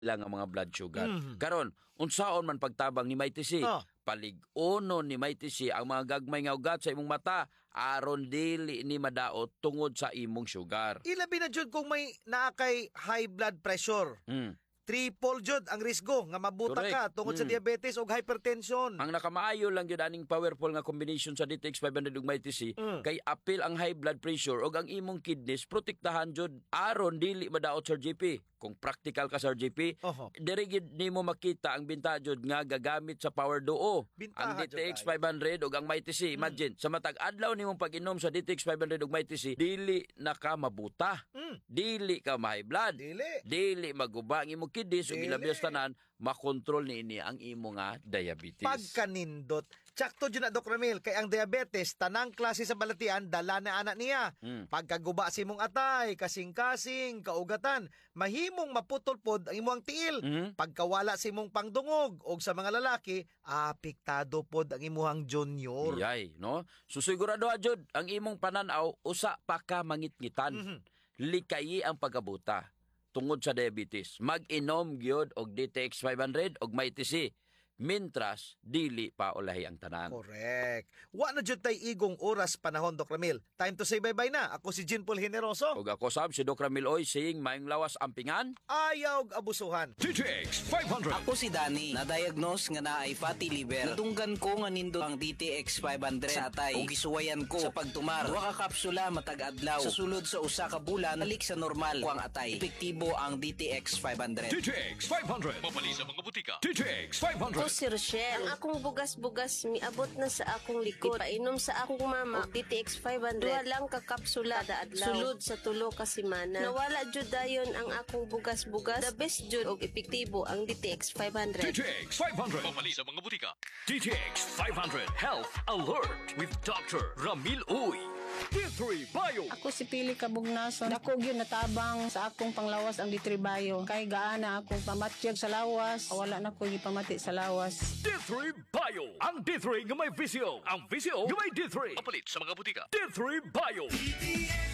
lang ang mga blood sugar. Karon, unsaon man pagtabang ni Mighty C? Palig-unon ni Mighty C ang mga gagmay nga ugat sa imong mata aron dili ni madaot tungod sa imong sugar. Ilabi na jud kung may naakay high blood pressure. Triple jud ang risgo nga mabuta ka tungod sa diabetes o hypertension. Ang nakamaayo lang yun aning powerful nga combination sa DTX 500 ug Mighty C kay apil ang high blood pressure ug ang imong kidneys protektahan jud aron dili madaot sa GP. Kung practical ka sa GP, diri gid nimo makita ang binta jud nga gagamit sa Power Duo. Ang DTX 500 ug ang Mighty C. Imagine, sa matag adlaw nimong pag-inom sa DTX 500 ug Mighty C, dili na ka mabuta. Dili ka ma-high blood. Dili maguba ang imong kidneys ug ilabias tanan makontrol niini ang imo nga diabetes. Pagkanindot, tsakto dyan na Doc Ramil, kay ang diabetes, tanang klase sa balatian, dala na anak niya. Pagkaguba si mong atay, kasing-kasing, kaugatan, mahimong maputol pod ang imong tiil. Pagkawala si mong pangdungog, o sa mga lalaki, apektado pod ang imong junior. Yay, no? So sigurado jud ang imong pananaw, usa pa ka mangitngitan. Likayi ang pagabuta tungod sa diabetes. Mag-inom gyud og DTX 500 og Mighty C. Mintras, dili pa ulahi ang tanan. Correct. Wa na jud tay igong oras panahon, Doc Ramil. Time to say bye-bye na. Ako si Jean Paul Generoso. Ug ako sab si Doc Ramil Oy, saying maayong lawas ampingan. Ayaw og abusuhan. DTX 500. Ako si Danny, na-diagnose nga naay fatty liver. Natunggan ko nga nindo ang DTX 500 sa atay ug gisuwayan ko sa pagtumar. Duha ka kapsula matag adlaw. Sa sulod sa usa ka bulan, balik sa normal ko ang atay. Epektibo ang DTX 500. DTX 500. Mabali sa mga butika. DTX 500. Si Rochelle. Ang akong bugas-bugas miabot na sa akong likod. Painom sa akong mama og DTX 500. Duha lang ka kapsula kada adlaw. Sulod sa tulo ka semana. Nawala jud dayon ang akong bugas-bugas. The best jud og epektibo ang DTX 500. DTX 500. Mabali sa mga butika. DTX 500 Health Alert with Dr. Ramil Uy. D3 Bio. Ako si Pili Kabugnason. Dako gyud natabang sa akong panglawas ang D3 Bio. Kay gaana akong pamatyag sa lawas. Wala na ko gipamati sa lawas. D3 Bio. Ang D3 nga may visyo. Ang visyo nga may D3. Mapalit sa mga butika. D3 Bio.